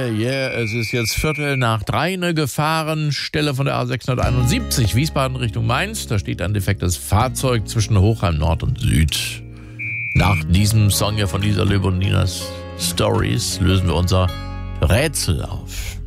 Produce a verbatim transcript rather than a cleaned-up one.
yeah, yeah. Es ist jetzt Viertel nach drei, eine Gefahrenstelle von der A sechshunderteinundsiebzig, Wiesbaden Richtung Mainz. Da steht ein defektes Fahrzeug zwischen Hochheim Nord und Süd. Nach diesem Song hier von Lisa Löb und Ninas Stories lösen wir unser Rätsel auf.